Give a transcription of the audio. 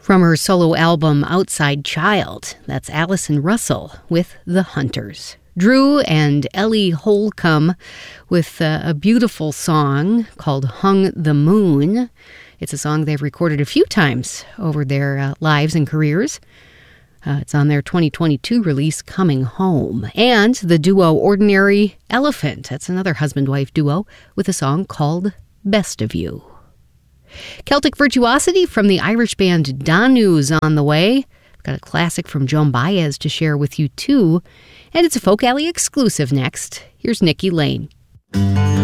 From her solo album Outside Child, that's Allison Russell with The Hunters. Drew and Ellie Holcomb with a beautiful song called Hung the Moon. It's a song they've recorded a few times over their lives and careers. It's on their 2022 release, Coming Home. And the duo Ordinary Elephant, that's another husband-wife duo, with a song called Best of You. Celtic Virtuosity from the Irish band Danu's on the way. I've got a classic from Joan Baez to share with you too. And it's a Folk Alley exclusive next. Here's Nikki Lane.